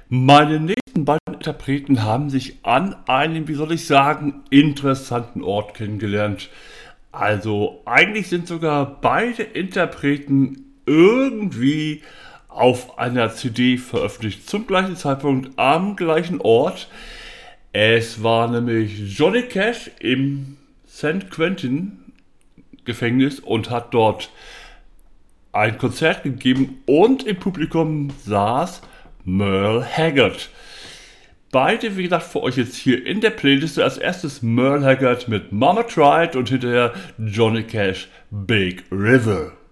Meine nächsten beiden Interpreten haben sich an einem, wie soll ich sagen, interessanten Ort kennengelernt. Also eigentlich sind sogar beide Interpreten irgendwie auf einer CD veröffentlicht, zum gleichen Zeitpunkt am gleichen Ort. Es war nämlich Johnny Cash im San Quentin Gefängnis und hat dort ein Konzert gegeben und im Publikum saß Merle Haggard. Beide, wie gesagt, für euch jetzt hier in der Playliste. Als erstes Merle Haggard mit Mama Tried und hinterher Johnny Cash Big River.